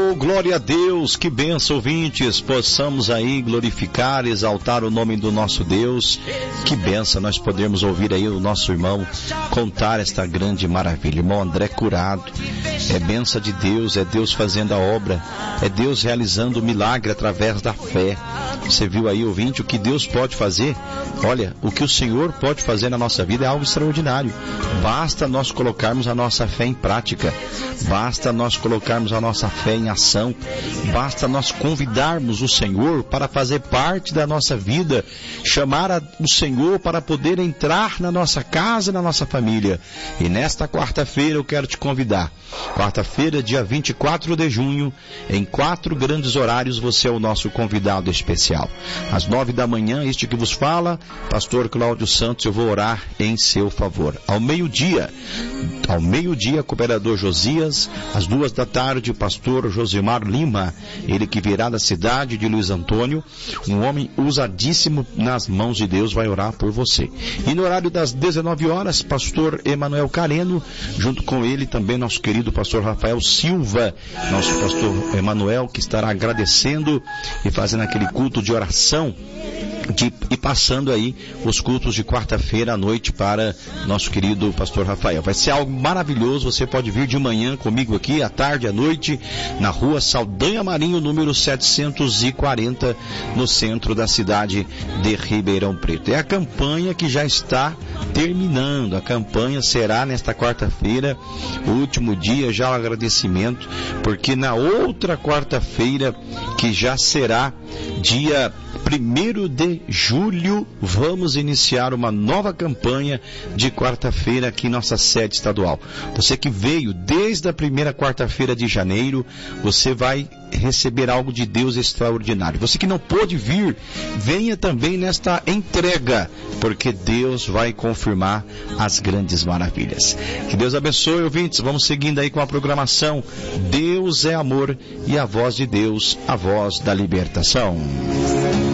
Oh, glória a Deus, que bênção, ouvintes, possamos aí glorificar, exaltar o nome do nosso Deus. Que bênção nós podemos ouvir aí o nosso irmão contar esta grande maravilha. Irmão André curado, é bênção de Deus, é Deus fazendo a obra, é Deus realizando o milagre através da fé. Você viu aí, ouvinte, o que Deus pode fazer? Olha, o que o Senhor pode fazer na nossa vida é algo extraordinário. Basta nós colocarmos a nossa fé em prática, basta nós colocarmos a nossa fé em ação, basta nós convidarmos o Senhor para fazer parte da nossa vida, chamar o Senhor para poder entrar na nossa casa e na nossa família. E nesta quarta-feira eu quero te convidar. Quarta-feira, dia 24 de junho, em 4 grandes horários, você é o nosso convidado especial. Às 9 da manhã, este que vos fala, pastor Cláudio Santos, eu vou orar em seu favor. Ao meio-dia, cooperador Josias. Às 2 da tarde, o pastor Josimar Lima, ele que virá da cidade de Luiz Antônio, um homem usadíssimo nas mãos de Deus, vai orar por você. E no horário das 19 horas, pastor Emanuel Careno, junto com ele também nosso querido pastor Rafael Silva, nosso pastor Emanuel, que estará agradecendo e fazendo aquele culto de oração e passando aí os cultos de quarta-feira à noite para nosso querido pastor Rafael. Vai ser algo maravilhoso, você pode vir de manhã comigo aqui, à tarde, à noite, na rua Saldanha Marinho, número 740, no centro da cidade de Ribeirão Preto. É a campanha que já está terminando, a campanha será nesta quarta-feira, o último dia, já o agradecimento, porque na outra quarta-feira, que já será dia 1º de julho, vamos iniciar uma nova campanha de quarta-feira aqui em nossa sede estadual. Você que veio desde a primeira quarta-feira de janeiro, você vai receber algo de Deus extraordinário. Você que não pôde vir, venha também nesta entrega, porque Deus vai confirmar as grandes maravilhas. Que Deus abençoe, ouvintes. Vamos seguindo aí com a programação. Deus é amor e a voz de Deus, a voz da libertação.